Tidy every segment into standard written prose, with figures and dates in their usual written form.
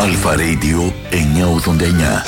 Αλφα Radio 989.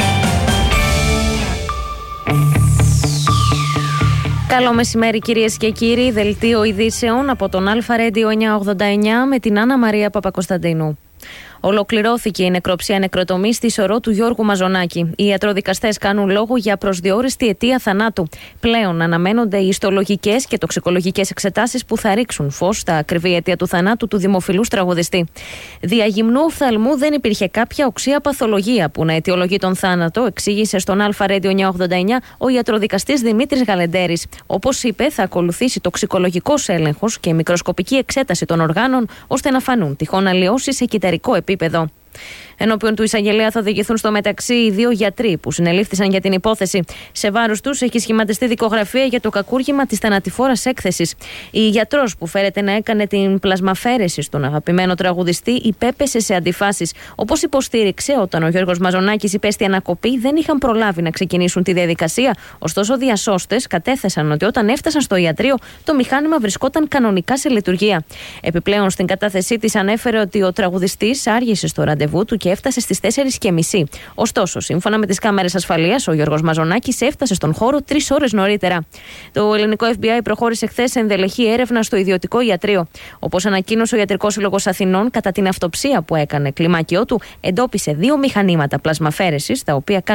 Καλό μεσημέρι κυρίες και κύριοι, δελτίο ειδήσεων από τον Αλφα Radio 989 με την Άννα Μαρία Παπακοσταντίνου. Ολοκληρώθηκε η νεκροψία νεκροτομή στη σωρό του Γιώργου Μαζονάκη. Οι ιατροδικαστές κάνουν λόγο για προσδιορίστη αιτία θανάτου. Πλέον αναμένονται οι ιστολογικές και τοξικολογικές εξετάσεις που θα ρίξουν φως στα ακριβή αιτία του θανάτου του δημοφιλούς τραγουδιστή. Διαγυμνού οφθαλμού δεν υπήρχε κάποια οξία παθολογία που να αιτιολογεί τον θάνατο, εξήγησε στον Αλφα Radio 989 ο ιατροδικαστής Δημήτρης Γαλεντέρης. Όπως είπε, θα ακολουθήσει τοξικολογικός έλεγχος και μικροσκοπική εξέταση των οργάνων ώστε να φανούν τυχόν αλλοιώσεις σε κυταρικό επίπεδο. Ενώπιον του εισαγγελέα θα οδηγηθούν στο μεταξύ οι δύο γιατροί που συνελήφθησαν για την υπόθεση. Σε βάρος τους έχει σχηματιστεί δικογραφία για το κακούργημα της θανατηφόρας έκθεσης. Η γιατρός που φέρεται να έκανε την πλασμαφέρεση στον αγαπημένο τραγουδιστή υπέπεσε σε αντιφάσεις. Όπως υποστήριξε, όταν ο Γιώργος Μαζονάκης υπέστη ανακοπή, δεν είχαν προλάβει να ξεκινήσουν τη διαδικασία. Ωστόσο, διασώστες κατέθεσαν ότι όταν έφτασαν στο ιατρείο, το μηχάνημα βρισκόταν κανονικά σε λειτουργία. Επιπλέον, στην κατάθεσή της ανέφερε ότι ο τραγουδιστής άργησε στο ραντεβού του και έφτασε στις 4:30. Ωστόσο, σύμφωνα με τις κάμερες ασφαλείας, ο Γιώργος Μαζονάκης έφτασε στον χώρο 3 ώρες νωρίτερα. Το ελληνικό FBI προχώρησε χθες σε ενδελεχή έρευνα στο ιδιωτικό ιατρείο. Όπως ανακοίνωσε ο Ιατρικός Σύλλογος Αθηνών, κατά την αυτοψία που έκανε κλιμάκιό του, εντόπισε 2 μηχανήματα πλασμαφέρεσης, τα οποία